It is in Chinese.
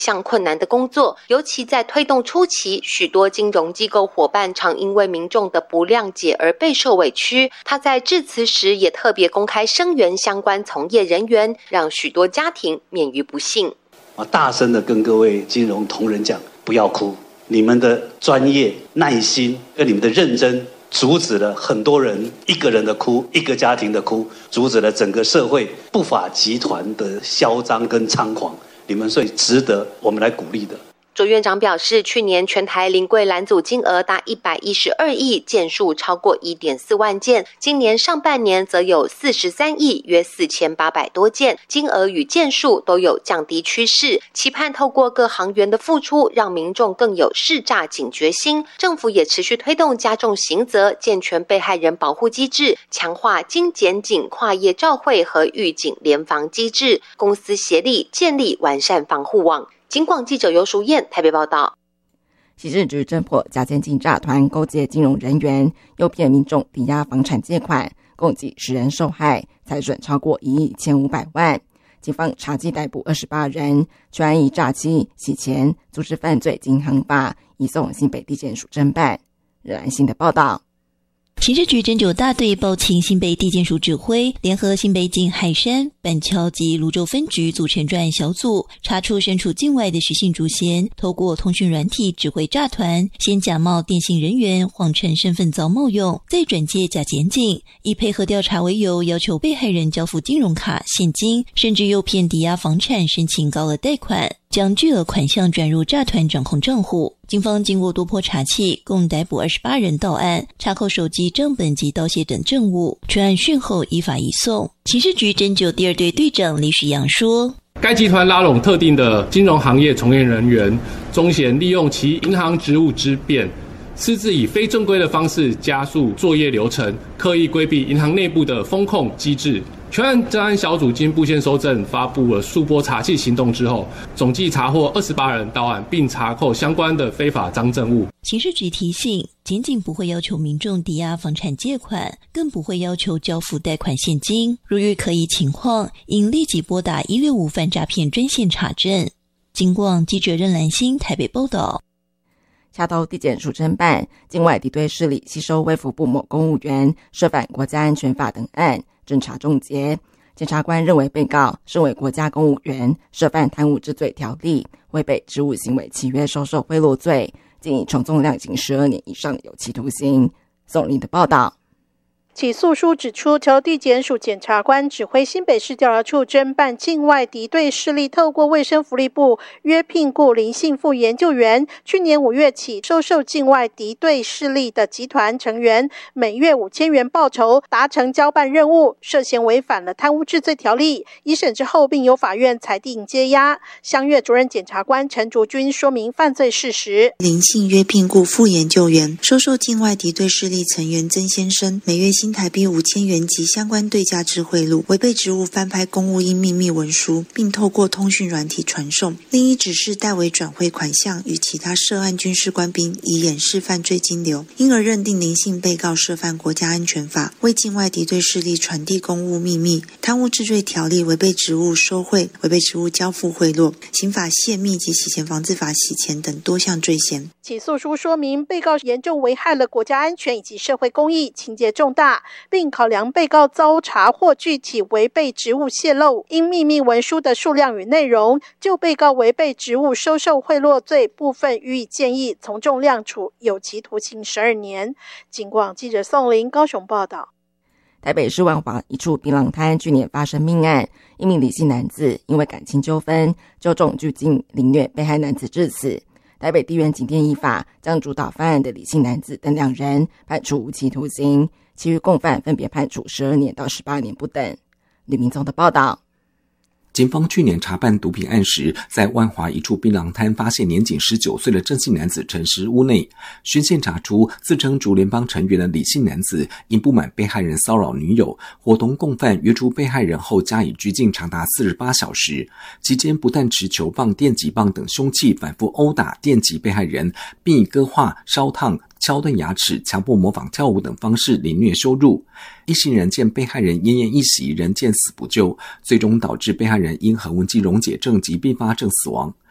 项困难的工作，尤其在推动初期，许多金融机构伙伴常因为民众的不谅解而备受委屈。他在致辞时也特别公开声援相关从业人员，让许多家庭免于不幸。 大声的跟各位金融同仁讲，不要哭，你们的专业、耐心跟你们的认真，阻止了很多人一个人的哭，一个家庭的哭，阻止了整个社会不法集团的嚣张跟猖狂。你们所以值得我们来鼓励的。 卓院长表示，去年全台临柜拦阻金额达112亿，件数超过 1.4 万件，今年上半年则有43亿，约4800多件，金额与件数都有降低趋势，期盼透过各行员的付出，让民众更有识诈警觉心。政府也持续推动加重刑责，健全被害人保护机制，强化经检警跨业照会和预警联防机制，公私协力建立完善防护网。警广记者游淑燕台北报道。 刑事局侦破假监禁诈团勾结金融人员，诱骗民众抵押房产借款，共计10人受害，财损超过1亿1500万。警方查缉逮捕28人，全案以诈欺、洗钱、组织犯罪经行法移送新北地检署侦办。热兰新的报道。 刑事局侦九大队报请新北地检署指挥，联合新北警海山、板桥及泸州分局组成专案小组，查出身处境外的徐姓主嫌，透过通讯软体指挥诈团，先假冒电信人员，谎称身份遭冒用，再转介假检警，以配合调查为由，要求被害人交付金融卡、现金，甚至诱骗抵押房产申请高额贷款，将巨额款项转入诈团掌控账户。警方经过多波查缉，共逮捕28人到案，查扣手机、账本及刀械等证物，全案讯后依法移送。刑事局侦九第二队队长李许阳说， 该集团拉拢特定的金融行业从业人员，宗嫌利用其银行职务之便，私自以非正规的方式加速作业流程，刻意规避银行内部的风控机制。全案侦案小组经布线搜证，发布了数波查缉行动之后，总计查获28人到案，并查扣相关的非法赃证物。 刑事局提醒，检警不会要求民众抵押房产借款，更不会要求交付贷款现金。如遇可疑情况，应立即拨打165反诈骗专线查证。警广记者任兰心台北报道。 下头地检署侦办境外敌对势力吸收卫福部某公务员涉犯国家安全法等案，侦查终结。检察官认为被告身为国家公务员，涉犯贪污治罪条例，违背职务行为契约收受贿赂罪，建议从重量刑12年以上的有期徒刑。宋林的报道。 起诉书指出，侨地检署检察官指挥新北市调查处侦办境外敌对势力透过卫生福利部约聘雇林姓副研究员，去年5月起收受境外敌对势力的集团成员每月5000元报酬，达成交办任务，涉嫌违反了贪污治罪条例。一审之后，并由法院裁定接押。襄岳主任检察官陈竹君说明犯罪事实： 林姓约聘雇副研究员，收受境外敌对势力成员曾先生每月新台币5000元及相关对价之贿赂，违背职务翻拍公务应秘密文书，并透过通讯软体传送。另一指示代为转汇款项与其他涉案军事官兵，以掩饰犯罪金流，因而认定林姓被告涉犯国家安全法，为境外敌对势力传递公务秘密、贪污治罪条例、违背职务收贿、违背职务交付贿赂、刑法泄密及洗钱防治法洗钱等多项罪嫌。 起诉书说明，被告严重危害了国家安全以及社会公益，情节重大，并考量被告遭查获具体违背职务泄露因秘密文书的数量与内容，就被告违背职务收受贿赂罪部分予以建议从重量处有期徒刑12年。警广记者宋林高雄报道。 台北市万华一处槟榔摊去年发生命案，一名李姓男子因为感情纠纷，就重拘禁凌虐被害男子致死。台北地院警电依法将主导犯案的李姓男子等2人判处无期徒刑，其余共犯分别判处12年到18年不等。李明宗的报道。 警方去年查办毒品案时，在万华一处槟榔摊发现年仅19岁的郑姓男子沉尸屋内，循线查出自称竹联帮成员的李姓男子因不满被害人骚扰女友，伙同共犯约出被害人后加以拘禁长达48小时，期间不但持球棒、电击棒等凶器反复殴打、电击被害人，并以割化、烧烫、敲断牙齿、强迫模仿跳舞等方式凌虐羞辱。一行人见被害人奄奄一息，仍见死不救，最终导致被害人因横纹肌溶解症及并发症死亡。